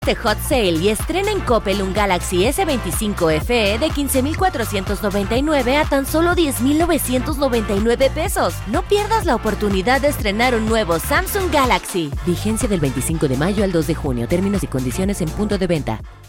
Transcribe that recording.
Este Hot Sale y estrena en Coppel un Galaxy S25 FE de 15,499 a tan solo 10,999 pesos. No pierdas la oportunidad de estrenar un nuevo Samsung Galaxy. Vigencia del 25 de mayo al 2 de junio. Términos y condiciones en punto de venta.